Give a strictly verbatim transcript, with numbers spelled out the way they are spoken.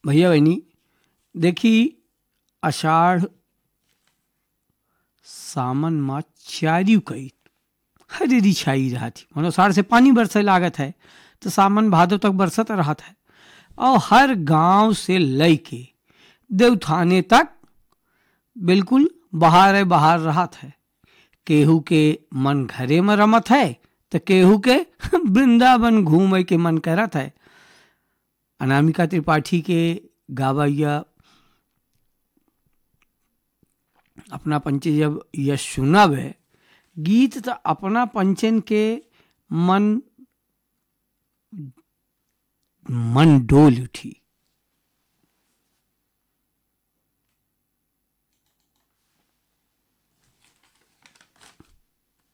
भैया बहनी देखी, आषाढ़ सावन माँ चारियू कई हरी छाई रहा थी, मतलब आषाढ़ से पानी बरसे लागत है तो सावन भादो तक बरसत रहा है। और हर गांव से लय के देवथाने तक बिल्कुल बाहर बाहर रहा है। केहू के मन घरे में रमत है तो केहू के वृंदावन घूमे के मन करत है। अनामिका त्रिपाठी के गावैया अपना पंचे जब यह सुनब गीत तो अपना पंचन के मन मन डोल उठी।